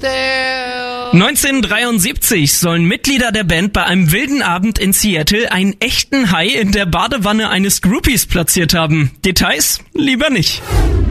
1973 sollen Mitglieder der Band bei einem wilden Abend in Seattle einen echten Hai in der Badewanne eines Groupies platziert haben. Details lieber nicht.